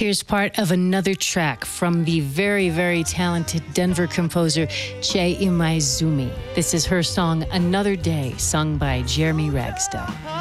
Here's part of another track from the very, very talented Denver composer Che Imaizumi. This is her song, Another Day, sung by Jeremy Ragsdale.